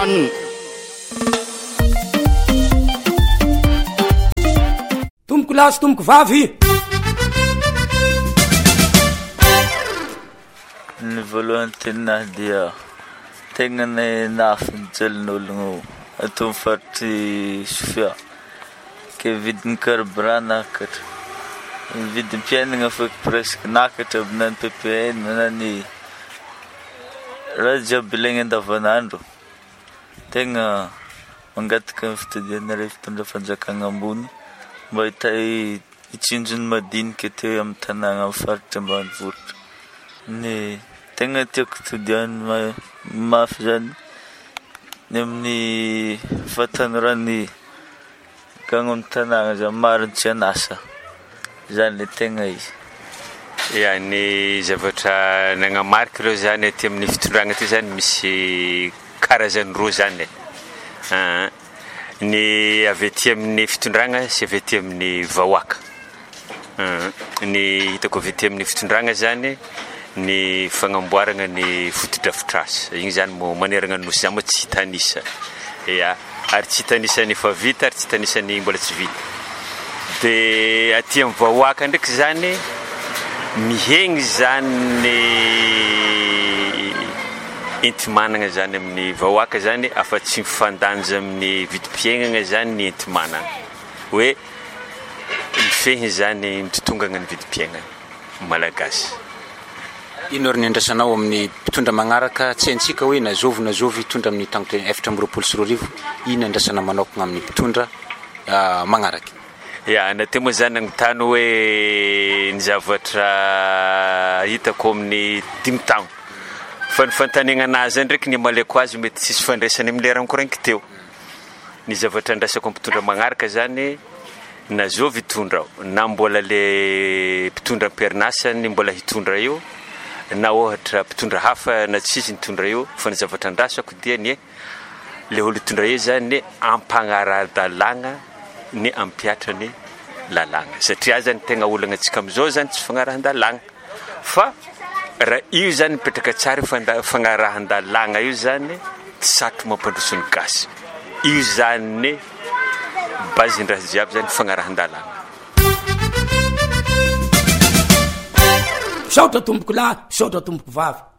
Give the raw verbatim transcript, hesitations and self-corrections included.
hoaniny. Tomboko lahy sy tomboko vavy. Ny voalohany tenahy dia tegna ny nahafinjelon'ologno ato amin'ny faritry Sofia ke vidin'ny carburant nakatra, ny vidin'ny mpiainana feky presque nakatra aby na ny P P N na ny raha jiaby ilaigna andavanandro. Tegna mangataka ny fitodianareo fitondra fanjakana ambony mba hita hitsinjony madinika teo amin'ny tanàna amin'ny faritra ambanivohitra. Ny tegna tiako todiany mafy zany ny amin'ny fatanorany gagno amin'ny tanàna zany mariny tsy anasa zany le tegna izy. Ya, ny zavatra nagnamarika ireo zany aty amin'ny fitondragna ty zany misy karazany roa zany. Ny avy aty amin'ny fitondragna sy avy aty amin'ny vahoaka. Ny hitako avy aty amin'ny fitondragna zany ny fagnamboarana ny fotodrafitrasa. Igny zany mo maneragna nosy zany mo tsy hitanisa. Ya, ary tsy hitanisa ny efa vita ary tsy hitanisa ny mbola tsy vita. De aty amin'ny vahoaka ndraiky zany mihegny zany ny enti-manana zany amin'ny vahoaka zany afa tsy mifandanja amin'ny vidim-piainana zany ny enti-manana. Hoe mifehiny zany mitotongana ny vidim-piainana malagasy. Ino ary ny andrasanao amin'ny mpitondra magnaraka tsy haintsika hoe nazovy nazovy hitondra amin'ny tangotry efatra amby roapolo sy roa arivo, ino andrasana manokana amin'ny mpitondra magnaraka? Ya, nateo moa zany nagnotany hoe ny zavatra hitako amin'ny dimy taogno. Fa ny fanontaniana anazy ndraiky ny amaleko azy mety tsisy fandraisany amin'ny lerany korainky teo. Ny zavatra andrasako mpitondra magnaraka zany nazovy hitondra na mbola le mpitondra am-perinasany mbola hitondra io na ohatra mpitondra hafa na tsisy nitondra io, fa ny zavatra andrasako dia ny le olo hitondra io zany ampagnara-dalàgna ny ampiatra ny lalàgna. Satria zany tegna olagna antsika amizao zany tsy fagnarahan-dalàgna. Fa raha io zany mipetraka tsara fagnarahan-dalàgna io zany tsy satro mampandroso ny gasy. Io zany bazindraha jiaby zany fagnarahan-dalàgna. Saotra tomboko lahy, saotra tomboko vavy.